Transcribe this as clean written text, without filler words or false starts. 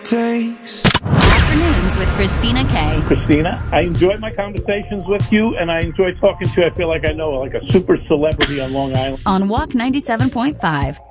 takes. Afternoons with Christina Kay. Christina, I enjoy my conversations with you, and I enjoy talking to you. I feel like I know like a super celebrity on Long Island. On Walk 97.5.